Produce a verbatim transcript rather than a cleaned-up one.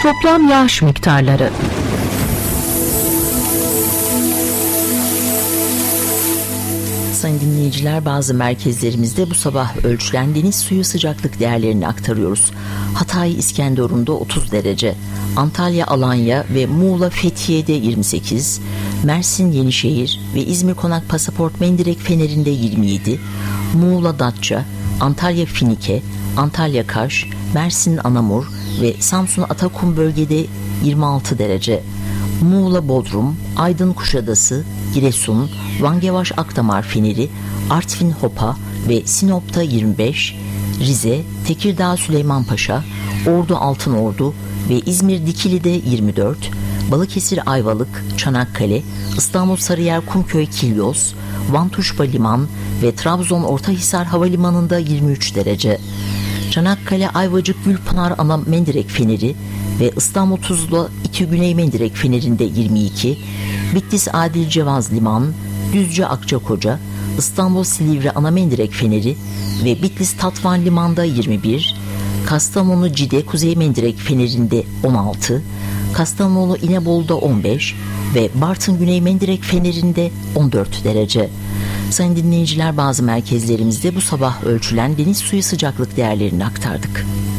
Toplam yağış miktarları. Sayın dinleyiciler, bazı merkezlerimizde bu sabah ölçülen deniz suyu sıcaklık değerlerini aktarıyoruz. Hatay İskenderun'da otuz derece, Antalya Alanya ve Muğla Fethiye'de yirmi sekiz, Mersin Yenişehir ve İzmir Konak Pasaport Mendirek Feneri'nde yirmi yedi, Muğla Datça, Antalya Finike, Antalya Kaş, Mersin Anamur ve Samsun Atakum bölgede yirmi altı derece. Muğla Bodrum, Aydın Kuşadası, Giresun, Van Gevaş Akdamar Feneri, Artvin Hopa ve Sinop'ta yirmi beş, Rize, Tekirdağ Süleymanpaşa, Ordu Altınordu ve İzmir Dikili'de yirmi dört, Balıkesir Ayvalık, Çanakkale, İstanbul Sarıyer Kumköy Kilyos, Van Tuşba Liman ve Trabzon Ortahisar Havalimanı'nda yirmi üç derece. Çanakkale Ayvacık Gülpınar Ana Mendirek Feneri ve İstanbul Tuzla iki Güney Mendirek Feneri'nde yirmi iki, Bitlis Adil Cevaz Liman, Düzce Akçakoca, İstanbul Silivri Ana Mendirek Feneri ve Bitlis Tatvan Liman'da yirmi bir, Kastamonu Cide Kuzey Mendirek Feneri'nde on altı, Kastamonu İnebolu'da on beş ve Bartın Güney Mendirek Feneri'nde on dört derece. Sayın dinleyiciler, bazı merkezlerimizde bu sabah ölçülen deniz suyu sıcaklık değerlerini aktardık.